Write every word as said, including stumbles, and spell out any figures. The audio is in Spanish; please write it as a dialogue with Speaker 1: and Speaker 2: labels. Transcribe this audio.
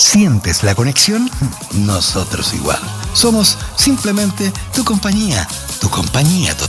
Speaker 1: ¿Sientes la conexión? Nosotros igual. Somos simplemente tu compañía, tu compañía total.